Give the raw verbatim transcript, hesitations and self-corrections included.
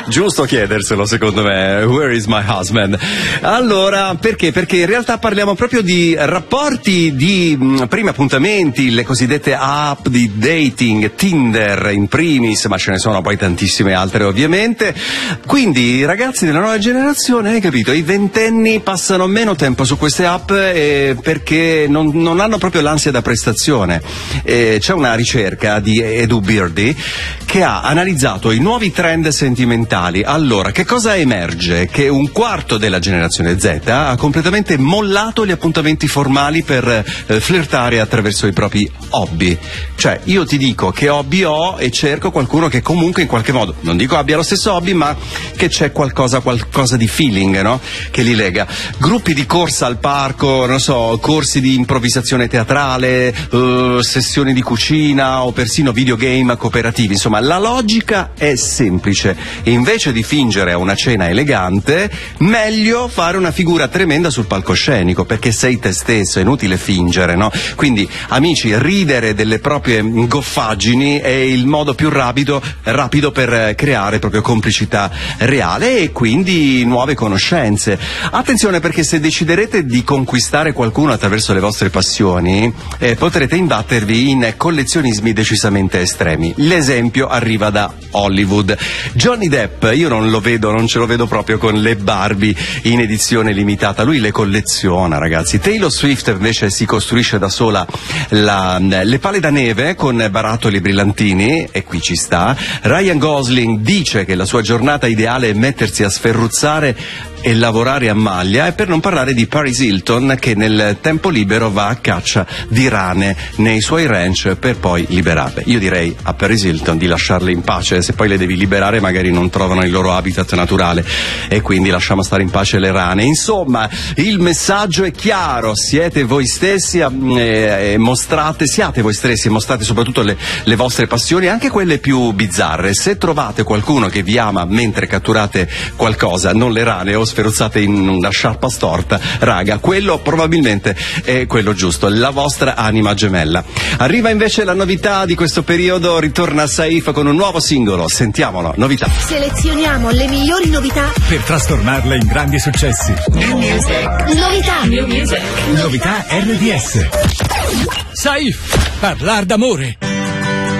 Giusto chiederselo, secondo me. Where is my husband? Allora, perché? Perché in realtà parliamo proprio di rapporti, di mh, primi appuntamenti, le cosiddette app di dating, Tinder in primis, ma ce ne sono poi tantissime altre ovviamente. Quindi i ragazzi della nuova generazione, hai capito, i ventenni passano meno tempo su queste app eh, perché non, non hanno proprio l'ansia da prestazione. Eh, c'è una ricerca di Edu Beardy che ha analizzato i nuovi trend sentimentali. Allora, che cosa emerge? Che un quarto della generazione Z ha completamente mollato gli appuntamenti formali per eh, flirtare attraverso i propri hobby. Cioè, io ti dico che hobby ho e cerco qualcuno che comunque in qualche modo, non dico abbia lo stesso hobby, ma che c'è qualcosa, qualcosa di feeling, no? Che li lega. Gruppi di corsa al parco, non so, corsi di improvvisazione teatrale, uh, sessioni di cucina o persino videogame cooperativi. Insomma, la logica è semplice. Invece di fingere a una cena elegante, meglio fare una figura tremenda sul palcoscenico, perché sei te stesso, è inutile fingere, no? Quindi, amici, ridere delle proprie goffaggini è il modo più rapido, rapido per creare proprio complicità reale e quindi nuove conoscenze. Attenzione, perché se deciderete di conquistare qualcuno attraverso le vostre passioni, eh, potrete imbattervi in collezionismi decisamente estremi. L'esempio arriva da Hollywood. Johnny Depp, io non lo vedo, non ce lo vedo proprio con le Barbie in edizione limitata, lui le colleziona, ragazzi. Taylor Swift invece si costruisce da sola la, le pale da neve con barattoli brillantini, e qui ci sta. Ryan Gosling dice che la sua giornata ideale è mettersi a sferruzzare e lavorare a maglia, e per non parlare di Paris Hilton che nel tempo libero va a caccia di rane nei suoi ranch per poi liberarle. Io direi a Paris Hilton di lasciarle in pace, se poi le devi liberare magari non trovano il loro habitat naturale e quindi lasciamo stare in pace le rane. Insomma, il messaggio è chiaro: siete voi stessi e eh, mostrate, siate voi stessi e mostrate soprattutto le, le vostre passioni, anche quelle più bizzarre. Se trovate qualcuno che vi ama mentre catturate qualcosa, non le rane o sferruzzate in una sciarpa storta, raga, quello probabilmente è quello giusto, la vostra anima gemella. Arriva invece la novità di questo periodo, ritorna Saif con un nuovo singolo, sentiamolo, novità. Selezioniamo le migliori novità per trasformarle in grandi successi. New music. Novità. New music. Novità R D S. Saif, parlar d'amore.